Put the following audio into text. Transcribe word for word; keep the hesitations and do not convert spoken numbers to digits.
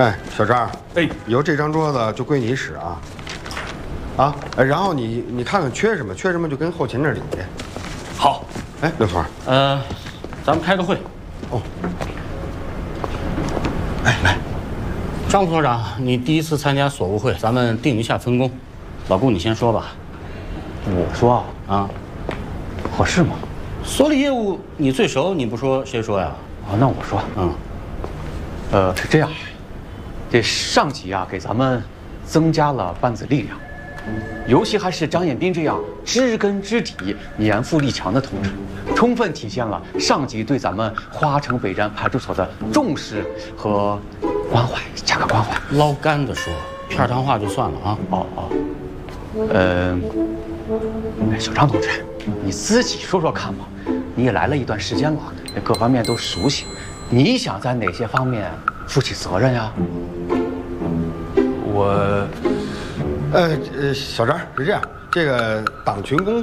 哎，小张， 哎， 以后这张桌子就归你使啊。啊，哎，然后你你看看缺什么，缺什么就跟后勤那儿理去。 好。 哎，刘总， 呃，咱们开个会。 哦。哎，来， 张副所长，你第一次参加所务会，咱们定一下分工。老顾，你先说吧。 我说啊， 合适吗？ 所里业务你最熟，你不说谁说呀？ 啊，那我说， 嗯， 呃，是这样，这上级啊给咱们增加了班子力量，尤其还是张彦斌这样知根知底、年富力强的同志，充分体现了上级对咱们花城北站派出所的重视和关怀，加个关怀。 捞干的说，片儿汤话就算了啊。 哦哦，呃，小张同志，你自己说说看吧，你也来了一段时间了，各方面都熟悉，你想在哪些方面负起责任呀？ 我，呃呃，小张是这样，这个党群工